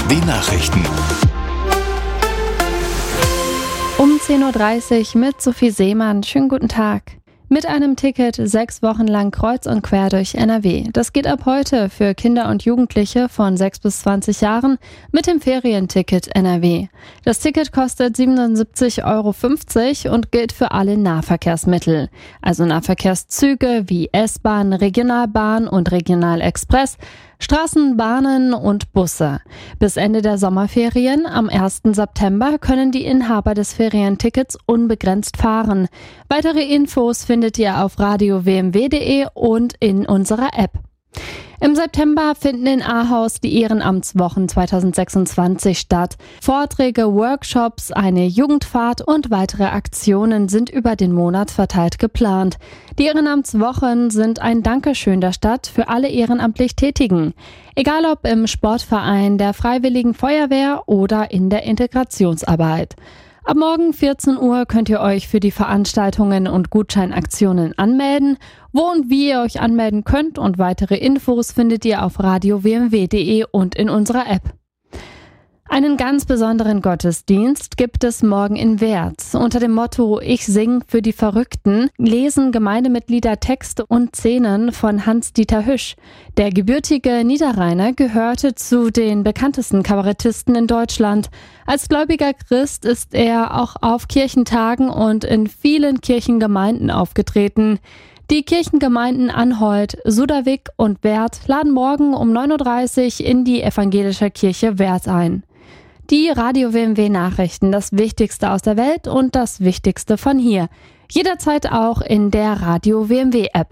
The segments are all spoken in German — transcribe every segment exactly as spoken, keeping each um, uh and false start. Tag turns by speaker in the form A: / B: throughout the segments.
A: W Nachrichten.
B: Um zehn Uhr dreißig mit Sophie Seemann. Schönen guten Tag. Mit einem Ticket sechs Wochen lang kreuz und quer durch N R W. Das geht ab heute für Kinder und Jugendliche von sechs bis zwanzig Jahren mit dem Ferienticket N R W. Das Ticket kostet siebenundsiebzig Euro fünfzig und gilt für alle Nahverkehrsmittel. Also Nahverkehrszüge wie S-Bahn, Regionalbahn und Regionalexpress, Straßenbahnen und Busse. Bis Ende der Sommerferien am ersten September können die Inhaber des Ferientickets unbegrenzt fahren. Weitere Infos findet ihr auf radio w m w punkt d e und in unserer App. Im September finden in Ahaus die Ehrenamtswochen zweitausendsechsundzwanzig statt. Vorträge, Workshops, eine Jugendfahrt und weitere Aktionen sind über den Monat verteilt geplant. Die Ehrenamtswochen sind ein Dankeschön der Stadt für alle ehrenamtlich Tätigen. Egal ob im Sportverein, der Freiwilligen Feuerwehr oder in der Integrationsarbeit. Ab morgen vierzehn Uhr könnt ihr euch für die Veranstaltungen und Gutscheinaktionen anmelden. Wo und wie ihr euch anmelden könnt und weitere Infos findet ihr auf radio w m w punkt d e und in unserer App. Einen ganz besonderen Gottesdienst gibt es morgen in Werz. Unter dem Motto Ich sing für die Verrückten lesen Gemeindemitglieder Texte und Szenen von Hans-Dieter Hüsch. Der gebürtige Niederrheiner gehörte zu den bekanntesten Kabarettisten in Deutschland. Als gläubiger Christ ist er auch auf Kirchentagen und in vielen Kirchengemeinden aufgetreten. Die Kirchengemeinden Anholt, Suderwick und Werth laden morgen um neun Uhr dreißig in die evangelische Kirche Werth ein. Die Radio W M W Nachrichten, das Wichtigste aus der Welt und das Wichtigste von hier. Jederzeit auch in der Radio W M W App.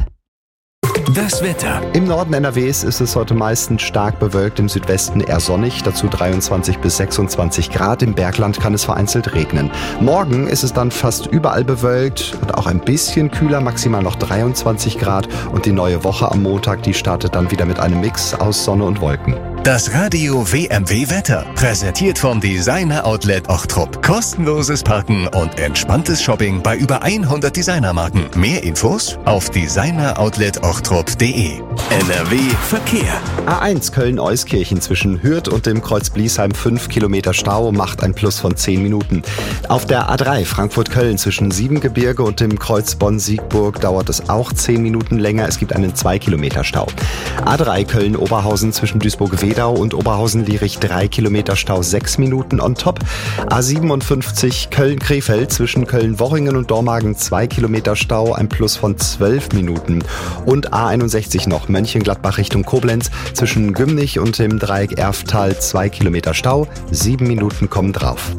A: Das Wetter.
C: Im Norden N R Ws ist es heute meistens stark bewölkt, im Südwesten eher sonnig, dazu dreiundzwanzig bis sechsundzwanzig Grad. Im Bergland kann es vereinzelt regnen. Morgen ist es dann fast überall bewölkt und auch ein bisschen kühler, maximal noch dreiundzwanzig Grad. Und die neue Woche am Montag, die startet dann wieder mit einem Mix aus Sonne und Wolken.
A: Das Radio W M W Wetter, präsentiert vom Designer Outlet Ochtrup. Kostenloses Parken und entspanntes Shopping bei über hundert Designermarken. Mehr Infos auf designer outlet ochtrup punkt d e. N R W Verkehr.
C: A eins Köln-Euskirchen zwischen Hürth und dem Kreuz Bliesheim fünf Kilometer Stau, macht ein Plus von zehn Minuten. Auf der A drei Frankfurt-Köln zwischen Siebengebirge und dem Kreuz Bonn-Siegburg dauert es auch zehn Minuten länger. Es gibt einen zwei Kilometer Stau. A drei Köln-Oberhausen zwischen Duisburg-Wedau und Oberhausen-Lierich drei Kilometer Stau, sechs Minuten on top. A siebenundfünfzig Köln-Krefeld zwischen Köln-Worringen und Dormagen zwei Kilometer Stau, ein Plus von zwölf Minuten. Und A einundsechzig noch Mönchengladbach Richtung Koblenz zwischen Gümnich und dem Dreieck Erftal zwei Kilometer Stau, sieben Minuten kommen drauf.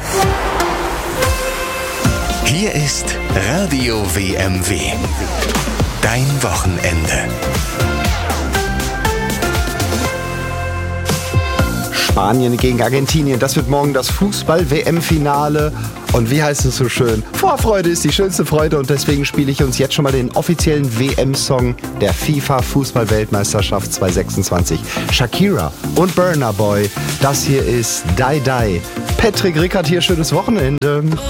A: Hier ist Radio W M W. Dein Wochenende.
C: Spanien gegen Argentinien, das wird morgen das Fußball-W M-Finale. Und wie heißt es so schön? Vorfreude ist die schönste Freude und deswegen spiele ich uns jetzt schon mal den offiziellen W M-Song der FIFA-Fußball-Weltmeisterschaft zweitausendsechsundzwanzig. Shakira und Burna Boy, das hier ist Die Die. Patrick Rickert hier, schönes Wochenende.